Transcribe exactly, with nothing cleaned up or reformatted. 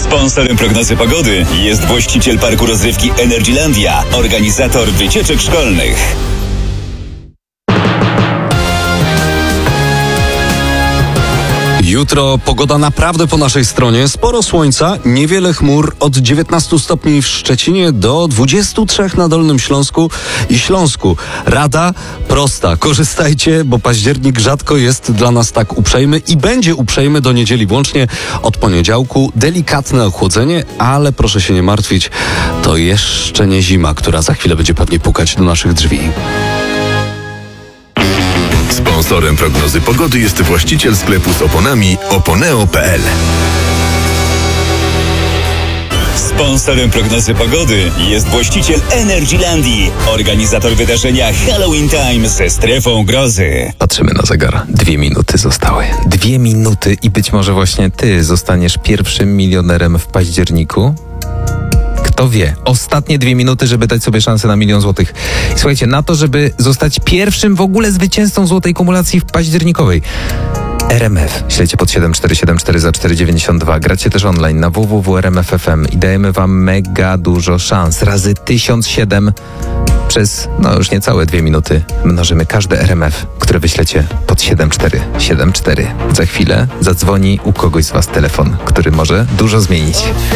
Sponsorem prognozy pogody jest właściciel parku rozrywki Energylandia, organizator wycieczek szkolnych. Jutro pogoda naprawdę po naszej stronie. Sporo słońca, niewiele chmur, od dziewiętnastu stopni w Szczecinie do dwudziestu trzech na Dolnym Śląsku i Śląsku. Rada prosta. Korzystajcie, bo październik rzadko jest dla nas tak uprzejmy i będzie uprzejmy do niedzieli włącznie. Od poniedziałku delikatne ochłodzenie, ale proszę się nie martwić, to jeszcze nie zima, która za chwilę będzie pewnie pukać do naszych drzwi. Sponsorem prognozy pogody jest właściciel sklepu z oponami oponeo kropka p l. Sponsorem prognozy pogody jest właściciel Energylandii, organizator wydarzenia Halloween Time ze strefą grozy. Patrzymy na zegar. Dwie minuty zostały. Dwie minuty i być może właśnie ty zostaniesz pierwszym milionerem w październiku. Kto wie, ostatnie dwie minuty, żeby dać sobie szansę na milion złotych. Słuchajcie, na to, żeby zostać pierwszym w ogóle zwycięzcą złotej kumulacji w październikowej. R M F. Śledźcie pod siedem cztery siedem cztery za cztery dziewięćdziesiąt dwa. Gracie też online na w w w kropka r m f kropka f m i dajemy wam mega dużo szans. Razy tysiąc siedem przez, no już niecałe dwie minuty mnożymy każde R M F, które wyślecie pod siedem cztery siedem cztery. Za chwilę zadzwoni u kogoś z was telefon, który może dużo zmienić.